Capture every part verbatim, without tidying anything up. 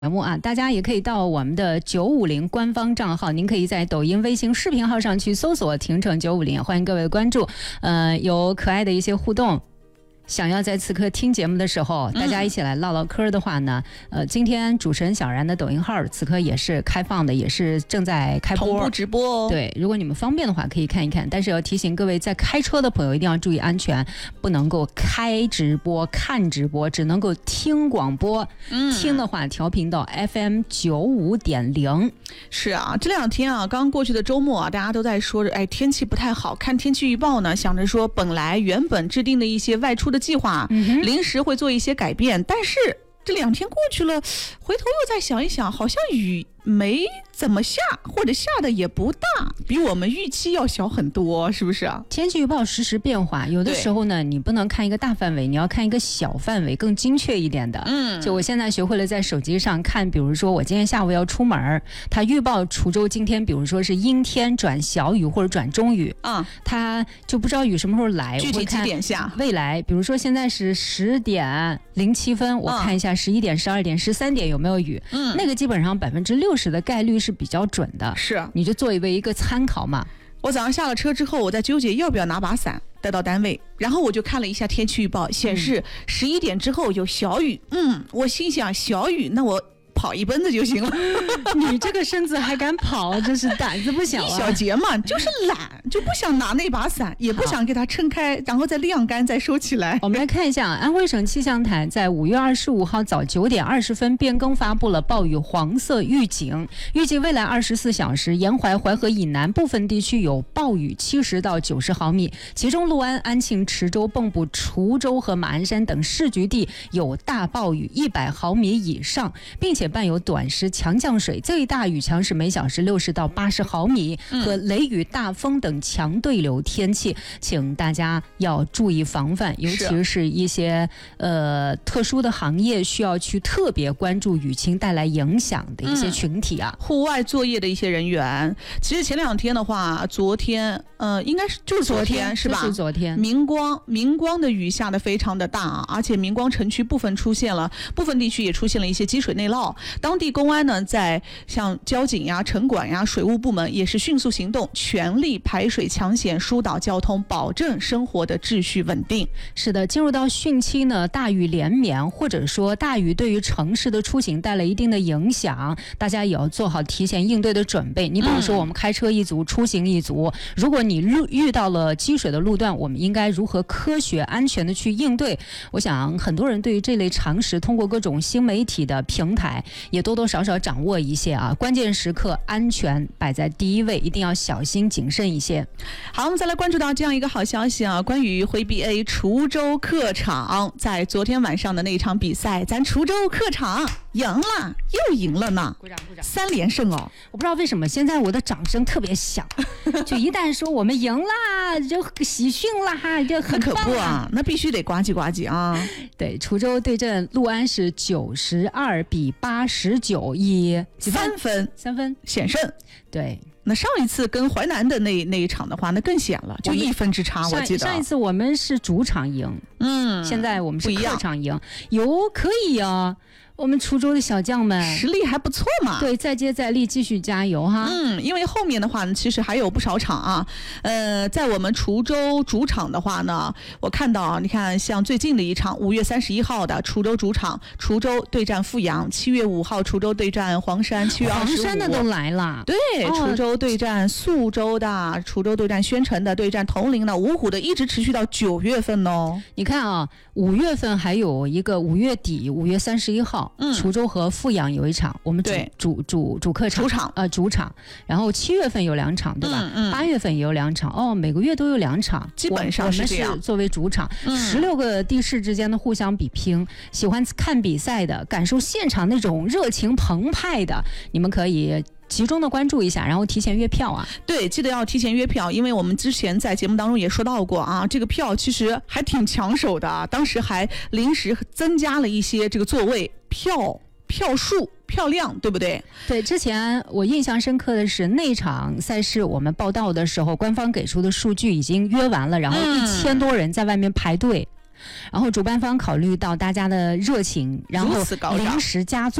节目啊，大家也可以到我们的九五零官方账号，您可以在抖音、微信视频号上去搜索婷城九五零，欢迎各位关注。呃，有可爱的一些互动。想要在此刻听节目的时候，大家一起来唠唠嗑的话呢，嗯、呃，今天主持人小然的抖音号此刻也是开放的，也是正在开播同步直播哦。 对，如果你们方便的话，可以看一看。但是要提醒各位，在开车的朋友一定要注意安全，不能够开直播、看直播，只能够听广播。嗯，听的话调频到 F M 九五点零。 是啊，这两天啊，刚过去的周末啊，大家都在说着，哎，天气不太好，看天气预报呢，想着说本来原本制定的一些外出的计划，嗯、临时会做一些改变，但是这两天过去了，回头又再想一想，好像雨没怎么下，或者下的也不大，比我们预期要小很多，是不是啊？ 天气预报实时变化，有的时候呢，你不能看一个大范围，你要看一个小范围，更精确一点的。嗯，就我现在学会了在手机上看，比如说我今天下午要出门，它预报滁州今天，比如说是阴天转小雨或者转中雨，啊、嗯，它就不知道雨什么时候来， 具体几点下？ 未来，比如说现在是十点零七分，我看一下十一点、十二点、十三点有没有雨，嗯，那个基本上百分之六十的概率是比较准的， 是， 你就作为一个参考嘛。 我早上下了车之后，我在纠结要不要拿把伞带到单位，然后我就看了一下天气预报，显示十一点之后有小雨。嗯，我心想小雨，那我跑一奔子就行了。 你这个身子还敢跑，真是胆子不小啊！ 一小节嘛，就是懒，就不想拿那把伞，也不想给它撑开，然后再晾干，再收起来。 我们来看一下，安徽省气象台在五月二十五号早九点二十分变更发布了暴雨黄色预警，预计未来二十四小时，沿淮淮河以南部分地区有暴雨七十到九十毫米，其中六安、安庆、池州、蚌埠、滁州和马鞍山等市局地有大暴雨一百毫米以上，并且伴有短时强降水，最大雨强是每小时六十到八十毫米，和雷雨、大风等强对流天气，请大家要注意防范，尤其是一些呃特殊的行业需要去特别关注雨情带来影响的一些群体啊， 嗯、户外作业的一些人员。其实前两天的话，昨天呃应该是就是昨天, 昨天是吧？ 就是昨天， 明光明光的雨下得非常的大，而且明光城区部分出现了，部分地区也出现了一些积水内涝。当地公安呢，在像交警呀、城管呀、水务部门也是迅速行动，全力排水抢险，疏导交通，保证生活的秩序稳定。 是的，进入到汛期呢，大雨连绵，或者说大雨对于城市的出行带来一定的影响，大家也要做好提前应对的准备。你比如说，我们开车一族、嗯、出行一族，如果你遇到了积水的路段，我们应该如何科学、安全的去应对？我想很多人对于这类常识，通过各种新媒体的平台，也多多少少掌握一些啊，关键时刻安全摆在第一位，一定要小心谨慎一些。 好，我们再来关注到这样一个好消息啊，关于徽 B A 滁州客场在昨天晚上的那场比赛，咱滁州客场赢了，又赢了呢， 鼓掌鼓掌， 三连胜哦！ 我不知道为什么现在我的掌声特别响，就一旦说我们赢啦，就喜讯啦，就很棒啊！ 可不啊，那必须得呱唧呱唧啊！ 对，滁州对阵六安是九十二比八十九，以三分三分险胜。 对。 那上一次跟淮南的那那一场的话，那更险了，就一分之差，我记得。 上一次我们是主场赢，嗯，现在我们是客场赢，有可以啊。我们滁州的小将们实力还不错嘛， 对，再接再厉，继续加油哈。 嗯，因为后面的话呢，其实还有不少场啊。呃，在我们滁州主场的话呢，我看到，你看像最近的一场，五月三十一号的滁州主场，滁州对战阜阳；七月五号滁州对战黄山；七月二十五， 黄山的都来了。 对，滁州对战宿州的，滁州对战宣城的，对战铜陵的，芜湖的，一直持续到九月份哦。 你看啊，五月份还有一个五月底，五月三十一号。嗯，滁州和阜阳有一场，我们主主主主客场， 主场呃主场，然后七月份有两场，对吧？嗯，八、嗯、月份也有两场，哦，每个月都有两场， 基本上是这样。 我们是作为主场，十、嗯、六个地市之间的互相比拼，喜欢看比赛的，感受现场那种热情澎湃的，你们可以集中的关注一下，然后提前约票啊。 对，记得要提前约票，因为我们之前在节目当中也说到过啊，这个票其实还挺抢手的，当时还临时增加了一些这个座位票票数漂亮，对不对？ 对，之前我印象深刻的是那场赛事，我们报道的时候，官方给出的数据已经约完了，然后一千多人在外面排队。嗯，然后主办方考虑到大家的热情，然后临时加座儿，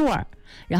然后